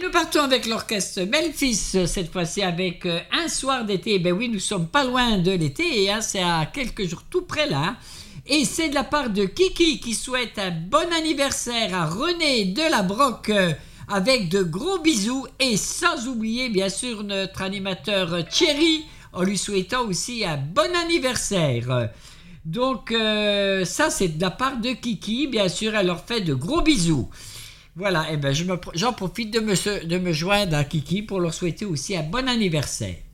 nous partons avec l'orchestre Memphis, cette fois-ci avec Un soir d'été. Ben oui, nous sommes pas loin de l'été, hein, c'est à quelques jours tout près là. Et c'est de la part de Kiki qui souhaite un bon anniversaire à René Delabroque avec de gros bisous. Et sans oublier bien sûr notre animateur Thierry en lui souhaitant aussi un bon anniversaire. Donc ça c'est de la part de Kiki, bien sûr, elle leur fait de gros bisous. Voilà, et ben j'en profite de me joindre à Kiki pour leur souhaiter aussi un bon anniversaire.